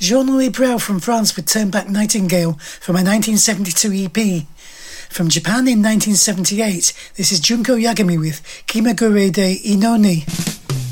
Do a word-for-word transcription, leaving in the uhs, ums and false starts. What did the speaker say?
Jean-Louis Brel from France with Turn Back Nightingale from a nineteen seventy-two E P. From Japan in nineteen seventy-eight, this is Junko Yagami with Kimagure de Inoni.